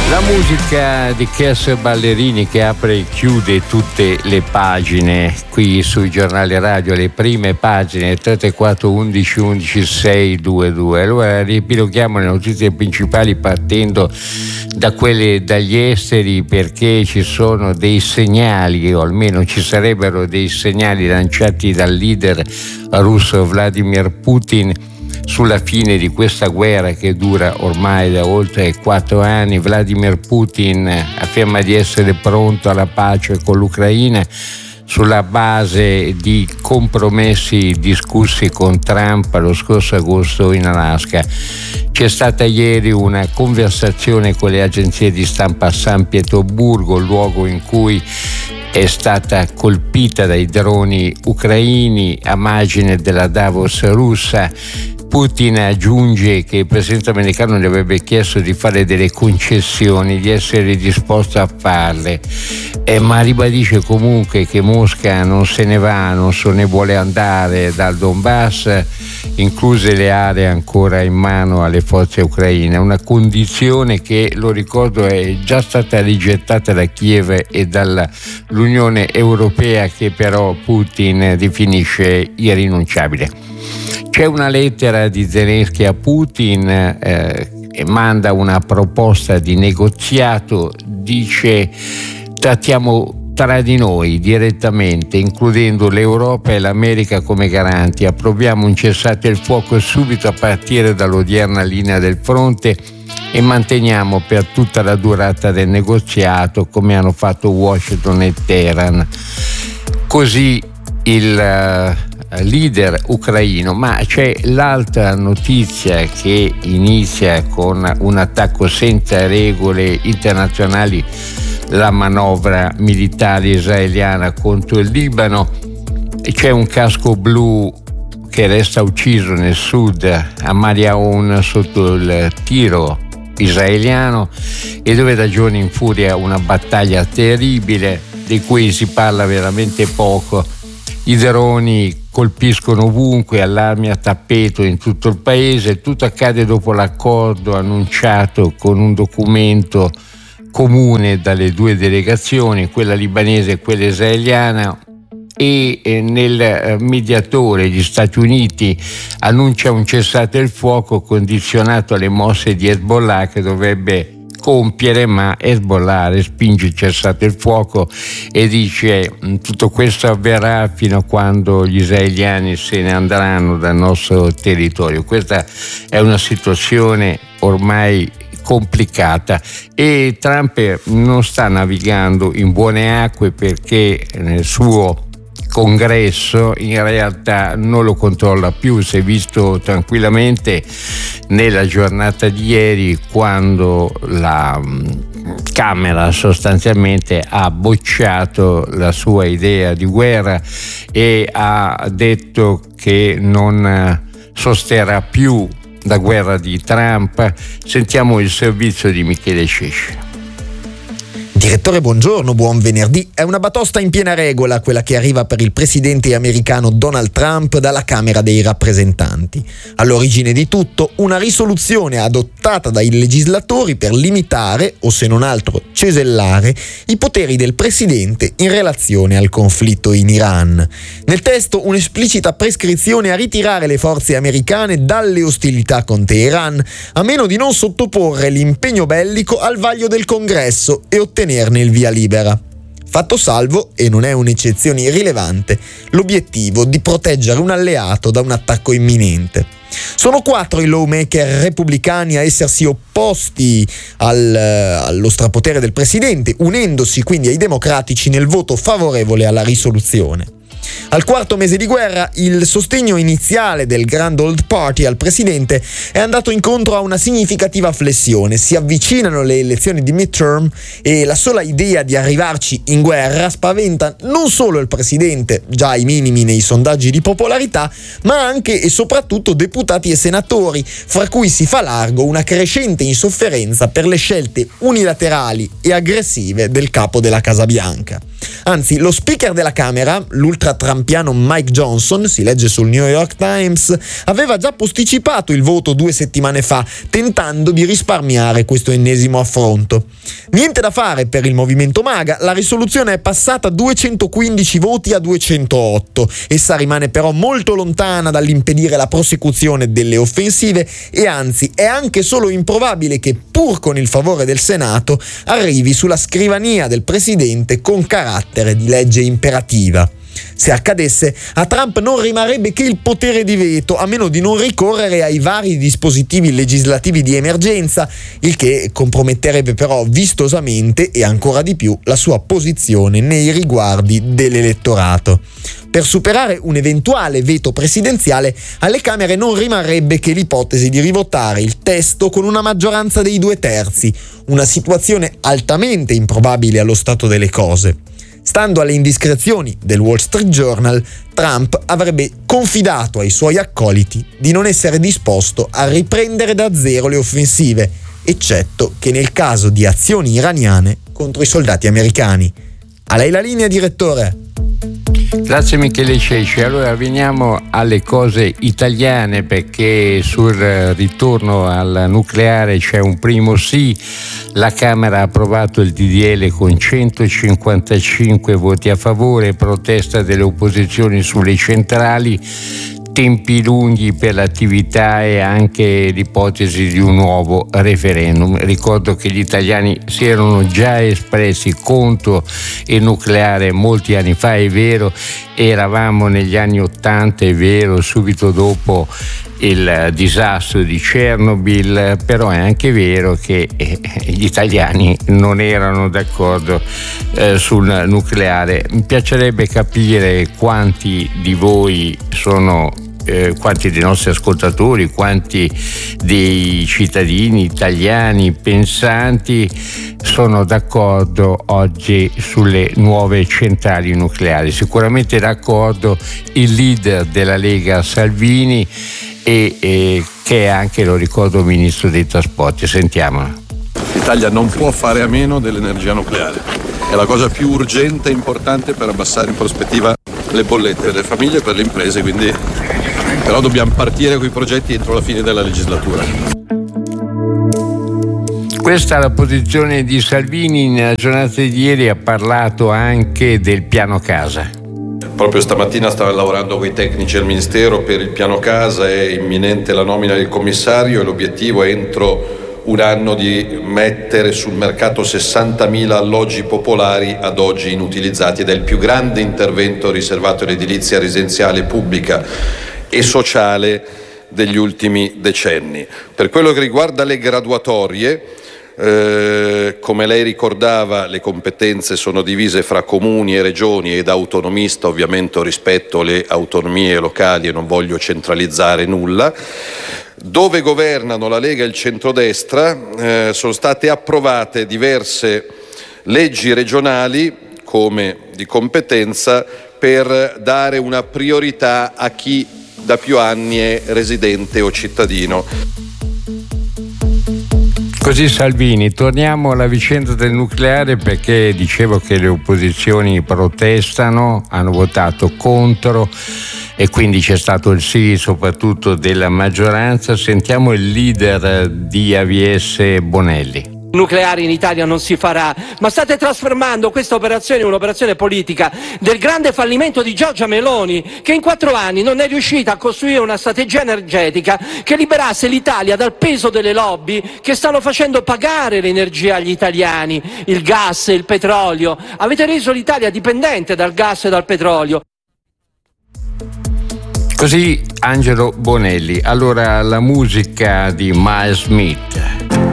La musica di Kessel Ballerini che apre e chiude tutte le pagine qui sui giornali radio, le prime pagine 334 11 11 622. Allora riepiloghiamo le notizie principali partendo da quelle dagli esteri, perché ci sono dei segnali, o almeno ci sarebbero dei segnali lanciati dal leader russo Vladimir Putin sulla fine di questa guerra che dura ormai da oltre 4 anni. Vladimir Putin afferma di essere pronto alla pace con l'Ucraina sulla base di compromessi discussi con Trump lo scorso agosto in Alaska. C'è stata ieri una conversazione con le agenzie di stampa a San Pietroburgo, luogo in cui è stata colpita dai droni ucraini, a margine della Davos russa. Putin aggiunge che il presidente americano gli avrebbe chiesto di fare delle concessioni, di essere disposto a farle, ma ribadisce comunque che Mosca non se ne va, non se ne vuole andare dal Donbass, incluse le aree ancora in mano alle forze ucraine. Una condizione che, lo ricordo, è già stata rigettata da Kiev e dall'Unione Europea, che però Putin definisce irrinunciabile. C'è una lettera di Zelensky a Putin e manda una proposta di negoziato, dice: trattiamo tra di noi direttamente, includendo l'Europa e l'America come garanti, approviamo un cessate il fuoco subito a partire dall'odierna linea del fronte e manteniamo per tutta la durata del negoziato, come hanno fatto Washington e Teheran. Così il leader ucraino. Ma c'è l'altra notizia che inizia con un attacco senza regole internazionali, la manovra militare israeliana contro il Libano, e c'è un casco blu che resta ucciso nel sud a Mariaon sotto il tiro israeliano, e dove da giorni infuria una battaglia terribile di cui si parla veramente poco. I droni colpiscono ovunque, allarmi a tappeto in tutto il paese. Tutto accade dopo l'accordo annunciato con un documento comune dalle due delegazioni, quella libanese e quella israeliana, e nel mediatore gli Stati Uniti annuncia un cessate il fuoco condizionato alle mosse di Hezbollah che dovrebbe compiere, ma Hezbollah respinge il cessate il fuoco e dice: tutto questo avverrà fino a quando gli israeliani se ne andranno dal nostro territorio. Questa è una situazione ormai complicata e Trump non sta navigando in buone acque, perché nel suo congresso in realtà non lo controlla più. Si è visto tranquillamente nella giornata di ieri, quando la Camera sostanzialmente ha bocciato la sua idea di guerra e ha detto che non sosterrà più la guerra di Trump. Sentiamo il servizio di Michele Cesce. Direttore, buongiorno, buon venerdì. È una batosta in piena regola quella che arriva per il presidente americano Donald Trump dalla Camera dei rappresentanti. All'origine di tutto una risoluzione adottata dai legislatori per limitare, o se non altro cesellare, i poteri del presidente in relazione al conflitto in Iran. Nel testo un'esplicita prescrizione a ritirare le forze americane dalle ostilità con Teheran, a meno di non sottoporre l'impegno bellico al vaglio del Congresso e ottenerne il via libera. Fatto salvo, e non è un'eccezione irrilevante, l'obiettivo di proteggere un alleato da un attacco imminente. Sono 4 i lawmaker repubblicani a essersi opposti allo strapotere del presidente, unendosi quindi ai democratici nel voto favorevole alla risoluzione. Al quarto mese di guerra, il sostegno iniziale del Grand Old Party al presidente è andato incontro a una significativa flessione. Si avvicinano le elezioni di midterm e la sola idea di arrivarci in guerra spaventa non solo il presidente, già ai minimi nei sondaggi di popolarità, ma anche e soprattutto deputati e senatori, fra cui si fa largo una crescente insofferenza per le scelte unilaterali e aggressive del capo della Casa Bianca. Anzi, lo speaker della Camera, l'ultra trampiano Mike Johnson, si legge sul New York Times, aveva già posticipato il voto 2 settimane fa, tentando di risparmiare questo ennesimo affronto. Niente da fare per il movimento MAGA, la risoluzione è passata 215 voti a 208. Essa rimane però molto lontana dall'impedire la prosecuzione delle offensive e anzi è anche solo improbabile che, pur con il favore del Senato, arrivi sulla scrivania del presidente con carattere di legge imperativa. Se accadesse, a Trump non rimarrebbe che il potere di veto, a meno di non ricorrere ai vari dispositivi legislativi di emergenza, il che comprometterebbe però vistosamente e ancora di più la sua posizione nei riguardi dell'elettorato. Per superare un eventuale veto presidenziale, alle Camere non rimarrebbe che l'ipotesi di rivotare il testo con una maggioranza dei 2/3, una situazione altamente improbabile allo stato delle cose. Stando alle indiscrezioni del Wall Street Journal, Trump avrebbe confidato ai suoi accoliti di non essere disposto a riprendere da zero le offensive, eccetto che nel caso di azioni iraniane contro i soldati americani. A lei la linea, direttore. Grazie Michele Ceci. Allora veniamo alle cose italiane, perché sul ritorno al nucleare c'è un primo sì. La Camera ha approvato il DDL con 155 voti a favore, protesta delle opposizioni sulle centrali, tempi lunghi per l'attività e anche l'ipotesi di un nuovo referendum. Ricordo che gli italiani si erano già espressi contro il nucleare molti anni fa, è vero, eravamo negli anni '80, è vero, subito dopo il disastro di Chernobyl, però è anche vero che gli italiani non erano d'accordo sul nucleare. Mi piacerebbe capire quanti di voi sono quanti dei nostri ascoltatori, quanti dei cittadini italiani pensanti sono d'accordo oggi sulle nuove centrali nucleari. Sicuramente d'accordo il leader della Lega Salvini e che è anche, lo ricordo, ministro dei trasporti. Sentiamola. L'Italia non può fare a meno dell'energia nucleare. È la cosa più urgente e importante per abbassare in prospettiva le bollette per le famiglie e per le imprese, quindi però dobbiamo partire con i progetti entro la fine della legislatura. Questa è la posizione di Salvini. Nella giornata di ieri ha parlato anche del piano casa. Proprio stamattina stava lavorando con i tecnici al Ministero per il piano casa, è imminente la nomina del commissario e l'obiettivo è entro un anno di mettere sul mercato 60.000 alloggi popolari ad oggi inutilizzati, ed è il più grande intervento riservato all'edilizia residenziale pubblica e sociale degli ultimi decenni. Per quello che riguarda le graduatorie, come lei ricordava, le competenze sono divise fra comuni e regioni ed autonomista, ovviamente rispetto alle autonomie locali, e non voglio centralizzare nulla. Dove governano la Lega e il centrodestra sono state approvate diverse leggi regionali come di competenza per dare una priorità a chi da più anni è residente o cittadino. Così Salvini. Torniamo alla vicenda del nucleare, perché dicevo che le opposizioni protestano, hanno votato contro e quindi c'è stato il sì soprattutto della maggioranza. Sentiamo il leader di AVS Bonelli. Nucleare in Italia non si farà, ma state trasformando questa operazione in un'operazione politica del grande fallimento di Giorgia Meloni, che in 4 anni non è riuscita a costruire una strategia energetica che liberasse l'Italia dal peso delle lobby che stanno facendo pagare l'energia agli italiani, il gas e il petrolio. Avete reso l'Italia dipendente dal gas e dal petrolio. Così Angelo Bonelli. Allora la musica di Miles Smith.